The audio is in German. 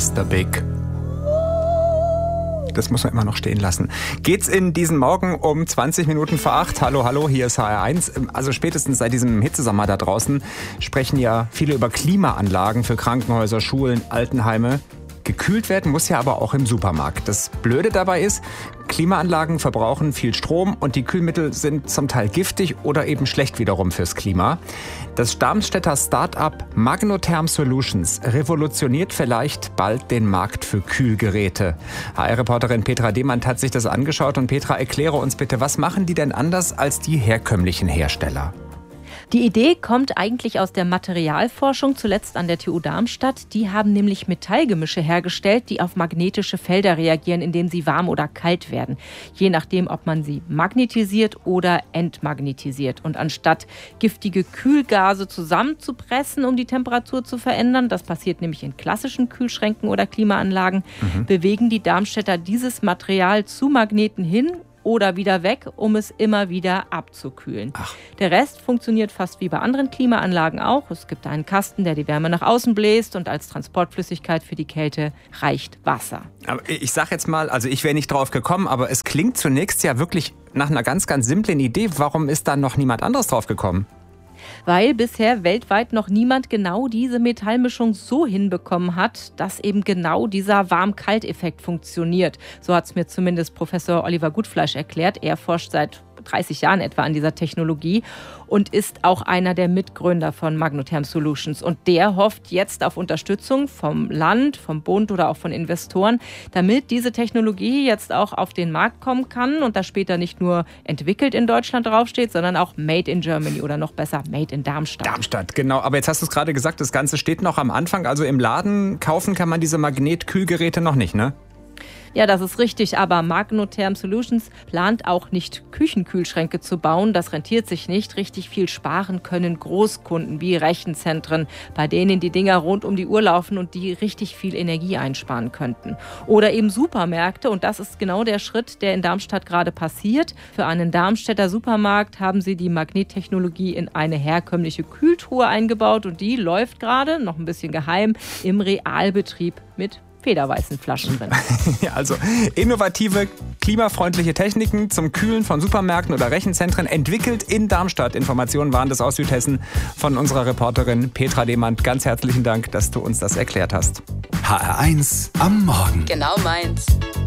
Mr. Big. Das muss man immer noch stehen lassen. Geht's in diesen Morgen um 20 Minuten vor 8? Hallo, hier ist HR1. Also spätestens seit diesem Hitzesommer da draußen sprechen ja viele über Klimaanlagen für Krankenhäuser, Schulen, Altenheime. Gekühlt werden muss ja aber auch im Supermarkt. Das Blöde dabei ist, Klimaanlagen verbrauchen viel Strom und die Kühlmittel sind zum Teil giftig oder eben schlecht wiederum fürs Klima. Das Darmstädter Start-up Magnotherm Solutions revolutioniert vielleicht bald den Markt für Kühlgeräte. HR-Reporterin Petra Demand hat sich das angeschaut und Petra, erkläre uns bitte, was machen die denn anders als die herkömmlichen Hersteller? Die Idee kommt eigentlich aus der Materialforschung, zuletzt an der TU Darmstadt. Die haben nämlich Metallgemische hergestellt, die auf magnetische Felder reagieren, indem sie warm oder kalt werden. Je nachdem, ob man sie magnetisiert oder entmagnetisiert. Und anstatt giftige Kühlgase zusammenzupressen, um die Temperatur zu verändern, das passiert nämlich in klassischen Kühlschränken oder Klimaanlagen, bewegen die Darmstädter dieses Material zu Magneten hin oder wieder weg, um es immer wieder abzukühlen. Der Rest funktioniert fast wie bei anderen Klimaanlagen auch. Es gibt einen Kasten, der die Wärme nach außen bläst und als Transportflüssigkeit für die Kälte reicht Wasser. Aber ich sag jetzt mal, also ich wäre nicht drauf gekommen, aber es klingt zunächst ja wirklich nach einer ganz, ganz simplen Idee. Warum ist da noch niemand anderes drauf gekommen? Weil bisher weltweit noch niemand genau diese Metallmischung so hinbekommen hat, dass eben genau dieser Warm-Kalt-Effekt funktioniert. So hat es mir zumindest Professor Oliver Gutfleisch erklärt. Er forscht seit 30 Jahren etwa an dieser Technologie und ist auch einer der Mitgründer von Magnotherm Solutions. Und der hofft jetzt auf Unterstützung vom Land, vom Bund oder auch von Investoren, damit diese Technologie jetzt auch auf den Markt kommen kann und da später nicht nur entwickelt in Deutschland draufsteht, sondern auch Made in Germany oder noch besser Made in Darmstadt. Darmstadt, genau. Aber jetzt hast du es gerade gesagt, das Ganze steht noch am Anfang. Also im Laden kaufen kann man diese Magnetkühlgeräte noch nicht, ne? Ja, das ist richtig, aber Magnotherm Solutions plant auch nicht, Küchenkühlschränke zu bauen. Das rentiert sich nicht. Richtig viel sparen können Großkunden wie Rechenzentren, bei denen die Dinger rund um die Uhr laufen und die richtig viel Energie einsparen könnten. Oder eben Supermärkte, und das ist genau der Schritt, der in Darmstadt gerade passiert. Für einen Darmstädter Supermarkt haben sie die Magnettechnologie in eine herkömmliche Kühltruhe eingebaut und die läuft gerade, noch ein bisschen geheim, im Realbetrieb mit federweißen Flaschen drin. Also innovative, klimafreundliche Techniken zum Kühlen von Supermärkten oder Rechenzentren entwickelt in Darmstadt. Informationen waren das aus Südhessen von unserer Reporterin Petra Demand. Ganz herzlichen Dank, dass du uns das erklärt hast. HR1 am Morgen. Genau meins.